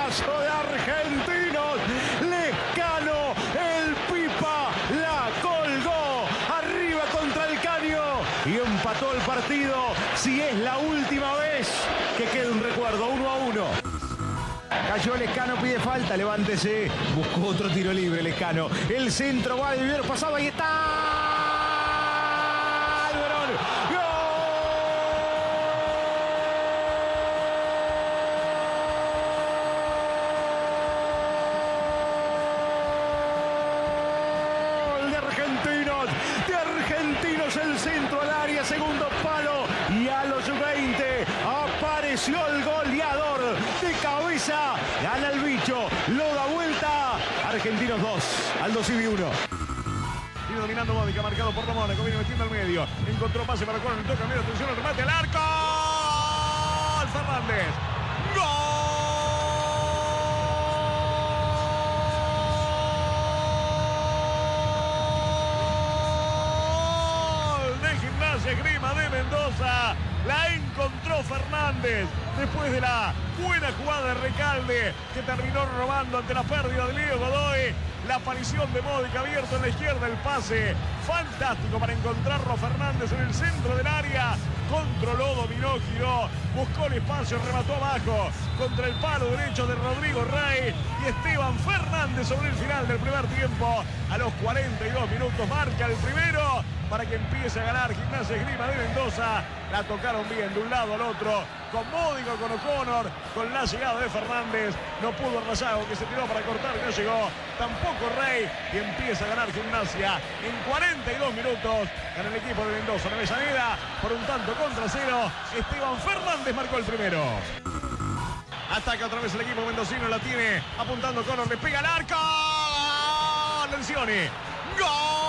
golazo de Argentinos. Lescano, el Pipa, la colgó arriba contra el Caño y empató el partido. Si es la última vez que quede un recuerdo, 1-1. Cayó Lescano, pide falta, levántese. Buscó otro tiro libre Lescano. El centro va de Vivero pasado, ahí está. Alberón. Gol de Argentinos, el centro al área, segundo palo. Y a los 20 apareció el goleador de cabeza. Gana el bicho, lo da vuelta. Argentinos 2, Aldo Civi 1. Viene dominando Modica, marcado por Mónaco, viene metiendo al medio. Encontró pase para Corner, toca medio, atención, el remate al arco. Fernández. ¡Gol! De Gimnasia Esgrima de Mendoza. La encontró Fernández después de la buena jugada de Recalde, que terminó robando ante la pérdida de Leo Godoy. La aparición de Modica abierto en la izquierda, el pase fantástico para encontrarlo a Fernández en el centro del área. Controló, dominó, giró, buscó el espacio, remató abajo contra el palo derecho de Rodrigo Rey y Esteban Fernández sobre el final del primer tiempo. A los 42 minutos marca el primero para que empiece a ganar Gimnasia Esgrima de Mendoza. La tocaron bien de un lado al otro, con Módico, con O'Connor, con la llegada de Fernández. No pudo Rayago, que se tiró para cortar y no llegó. Tampoco Rey, y empieza a ganar Gimnasia. En 42 minutos gana el equipo de Mendoza. En Avellaneda, por un tanto contra cero. Esteban Fernández marcó el primero. Ataca otra vez el equipo mendocino, la tiene apuntando O'Connor, le pega al arco. Lencioni. ¡Gol!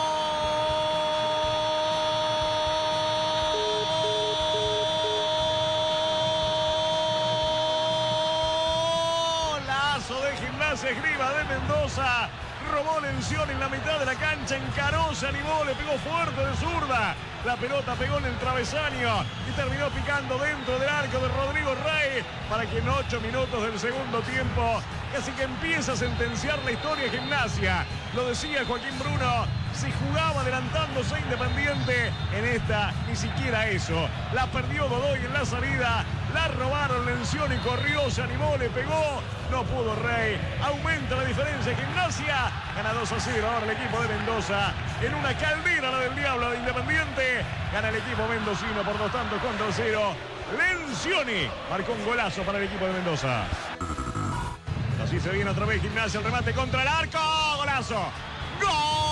De Gimnasia Esgrima de Mendoza. Robó Lencioni en la mitad de la cancha, encaró, se animó, le pegó fuerte de zurda. La pelota pegó en el travesaño y terminó picando dentro del arco de Rodrigo Rey para que en 8 minutos del segundo tiempo casi que empieza a sentenciar la historia de Gimnasia. Lo decía Joaquín Bruno, si jugaba adelantándose Independiente, en esta ni siquiera eso. La perdió Godoy en la salida, la robaron, Lencioni corrió, se animó, le pegó, no pudo Rey. Aumenta la diferencia, Gimnasia gana 2-0 ahora el equipo de Mendoza. En una caldera la del Diablo de Independiente, gana el equipo mendocino por 2 tantos contra 0. Lencioni marcó un golazo para el equipo de Mendoza. Así se viene otra vez Gimnasia, el remate contra el arco, golazo. ¡Gol!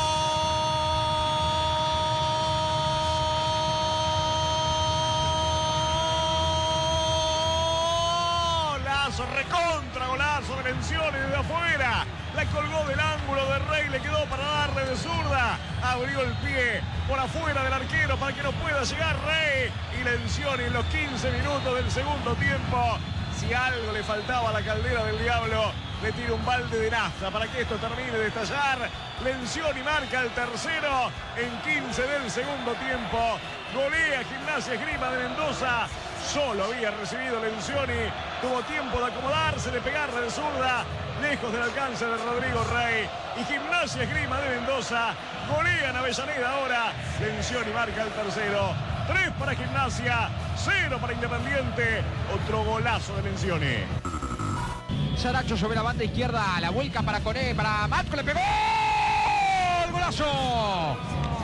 Recontra golazo de Lencioni desde afuera. La colgó del ángulo de Rey, le quedó para darle de zurda. Abrió el pie por afuera del arquero para que no pueda llegar Rey. Y Lencioni en los 15 minutos del segundo tiempo, si algo le faltaba a la caldera del Diablo, le tira un balde de nafta para que esto termine de estallar. Lencioni marca el tercero en 15 del segundo tiempo. Golea Gimnasia Esgrima de Mendoza. Solo había recibido Lencioni. Tuvo tiempo de acomodarse, de pegarle de zurda, lejos del alcance de Rodrigo Rey. Y Gimnasia Esgrima de Mendoza golea en Avellaneda ahora. Lencioni marca el tercero. 3 para Gimnasia, 0 para Independiente. Otro golazo de Lencioni. Saracho sobre la banda izquierda, la vuelca para Coné, para Matco, le pegó. ¡El golazo!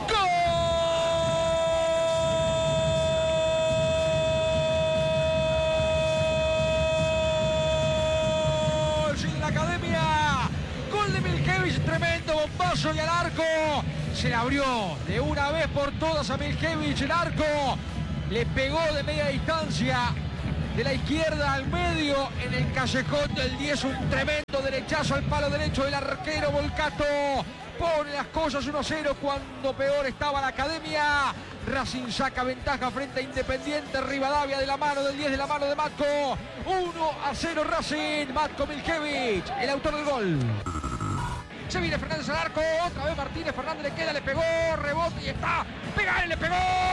Academia, gol de Milkevich, tremendo bombazo y al arco, se le abrió de una vez por todas a Milkevich, el arco le pegó de media distancia de la izquierda al medio en el callejón del 10, un tremendo derechazo al palo derecho del arquero Volcato, pone las cosas 1-0 cuando peor estaba la Academia. Racing saca ventaja frente a Independiente. Rivadavia de la mano del 10, de la mano de Matco. 1-0 Racing. Matco Milkevich, el autor del gol. Se viene Fernández al arco. Otra vez Martínez. Fernández le queda, le pegó. Rebote y está. Pega, le pegó.